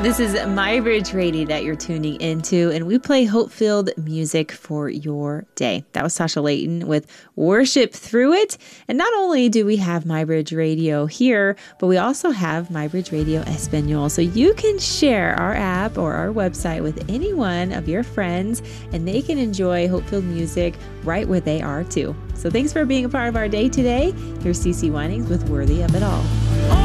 This is My Bridge Radio that you're tuning into, and we play hope-filled music for your day. That was Tasha Layton with Worship Through It. And not only do we have My Bridge Radio here, but we also have My Bridge Radio Espanol. So you can share our app or our website with any one of your friends, and they can enjoy hope-filled music right where they are too. So thanks for being a part of our day today. Here's CeCe Winings with Worthy of It All.